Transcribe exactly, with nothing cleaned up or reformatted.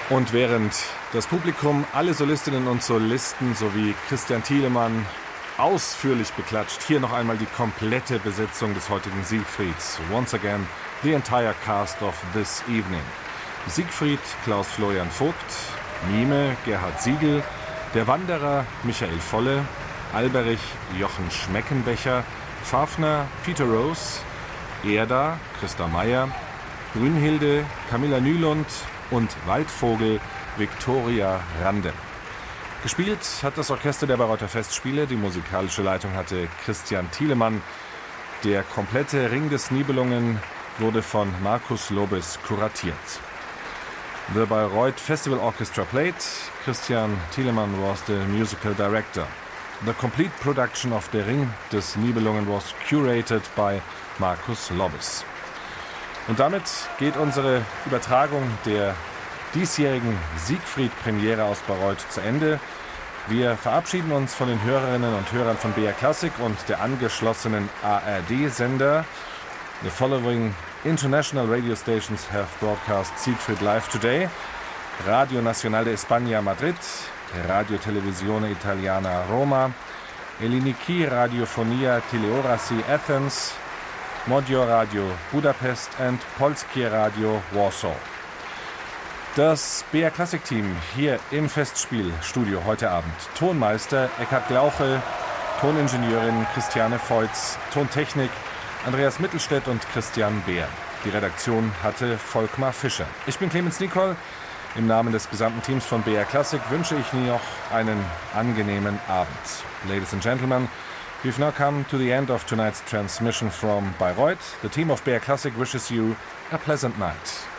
Und während das Publikum alle Solistinnen und Solisten sowie Christian Thielemann ausführlich beklatscht, hier noch einmal die komplette Besetzung des heutigen Siegfrieds. Once again, the entire cast of this evening. Siegfried, Klaus Florian Vogt, Mime, Gerhard Siegel, der Wanderer, Michael Volle, Alberich, Jochen Schmeckenbecher, Fafner, Peter Rose, Erda, Christa Meyer, Brünnhilde, Camilla Nylund und Waldvogel, Viktoria Rande. Gespielt hat das Orchester der Bayreuther Festspiele, die musikalische Leitung hatte Christian Thielemann. Der komplette Ring des Nibelungen wurde von Markus Lobes kuratiert. The Bayreuth Festival Orchestra played. Christian Thielemann was the musical director. The complete production of Der Ring des Nibelungen was curated by Markus Lobes. Und damit geht unsere Übertragung der diesjährigen Siegfried-Premiere aus Bayreuth zu Ende. Wir verabschieden uns von den Hörerinnen und Hörern von B R Classic und der angeschlossenen A R D-Sender. The following international radio stations have broadcast Siegfried live today: Radio Nacional de España Madrid, Radio Televisione Italiana Roma, Eliniki Radiofonia Teleorasi Athens, Modio Radio Budapest and Polskie Radio Warsaw. Das B R Classic Team hier im Festspielstudio heute Abend: Tonmeister Eckhard Glauche, Toningenieurin Christiane Feutz, Tontechnik Andreas Mittelstädt und Christian Beer. Die Redaktion hatte Volkmar Fischer. Ich bin Clemens Nicol. Im Namen des gesamten Teams von B R Classic wünsche ich Ihnen noch einen angenehmen Abend. Ladies and gentlemen, we've now come to the end of tonight's transmission from Bayreuth. The team of B R Classic wishes you a pleasant night.